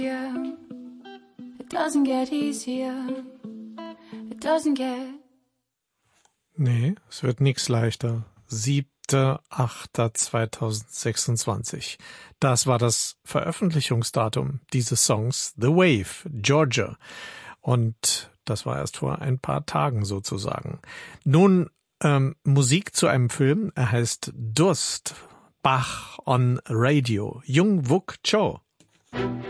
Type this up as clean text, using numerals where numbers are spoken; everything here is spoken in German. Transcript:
It doesn't get easier. It doesn't get... Nee, es wird nichts leichter. 7.8.2026. Das war das Veröffentlichungsdatum dieses Songs The Wave, Georgia. Und das war erst vor ein paar Tagen sozusagen. Nun Musik zu einem Film. Er heißt Durst. Bach on Radio. Jung Wook Cho.